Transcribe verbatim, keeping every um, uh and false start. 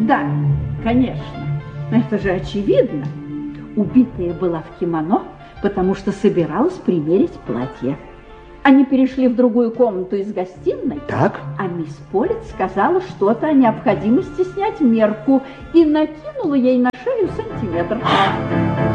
Да, конечно. Это же очевидно. Убитая была в кимоно, потому что собиралась примерить платье. Они перешли в другую комнату из гостиной. Так. А мисс Поллит сказала что-то о необходимости снять мерку и накинула ей на шею сантиметр.